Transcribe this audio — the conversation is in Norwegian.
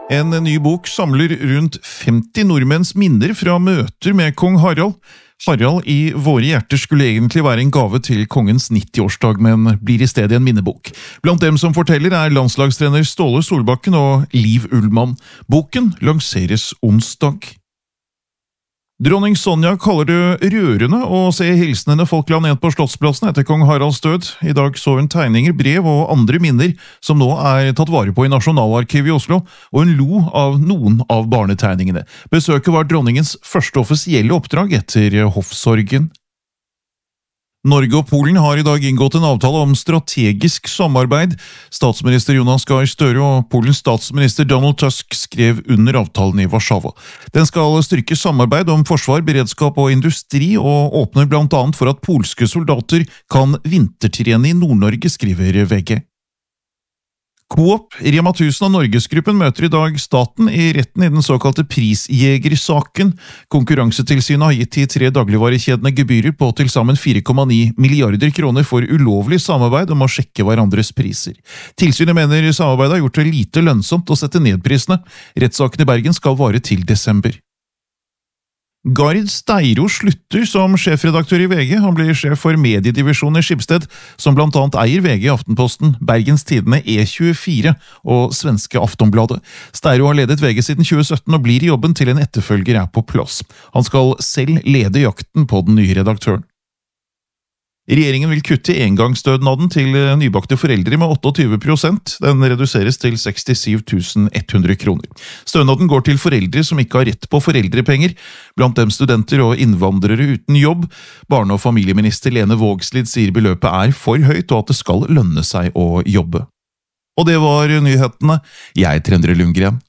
En ny bok samler rundt 50 nordmenns minner fra møter med kong Harald. Harald i våre hjerter skulle egentlig være en gave til kongens 90-årsdag, men blir i stedet en minnebok. Blant dem som forteller er landslagstrener Ståle Solbakken og Liv Ullmann. Boken lanseres onsdag. Dronning Sonja kaller det rørende å se hilsenene folk la ned på Slottsplassen etter kong Haralds død. I dag så hun tegninger, brev og andre minner som nå er tatt vare på i Nasjonalarkivet i Oslo, og hun lo av noen av barnetegningene. Besøket var dronningens første offisielle oppdrag etter hoffsorgen. Norge og Polen har i dag inngått en avtale om strategisk samarbeid. Statsminister Jonas Gahr Støre og Polens statsminister Donald Tusk skrev under avtalen i Warszawa. Den skal styrke samarbeid om forsvar, beredskap og industri, og åpner blant annet for at polske soldater kan vintertrene i Nord-Norge, skriver VG. Coop, Rema 1000 og Norgesgruppen møter i dag staten i retten i den såkalte prisjegersaken. Konkurransetilsynet har gitt de 3 dagligvarekjedene gebyrer på til sammen 4,9 milliarder kroner for ulovlig samarbeid om å sjekke hverandres priser. Tilsynet mener samarbeidet har gjort det lite lønnsomt å sette ned prisene. Rettssaken i Bergen skal vare til desember. Gard Steiro slutter som sjefredaktør i VG. Han blir sjef for mediedivisjonen i Schibsted, som blant annet eier VG, Aftenposten, Bergens Tidende, E24 og svenske Aftonbladet. Steiro har ledet VG siden 2017 og blir i jobben til en etterfølger er på plass. Han skal selv lede jakten på den nye redaktøren. Regjeringen vil kutte engangsstønaden til nybakte foreldre med 28%. Den reduseres til 67 100 kroner. Stønaden går til foreldre som ikke har rett på foreldrepenger, blant dem studenter og innvandrere uten jobb. Barne- og familieminister Lene Vågslid sier beløpet er for høyt, og at det skal lønne seg å jobbe. Og det var nyhetene. Jeg heter Endre Lundgren.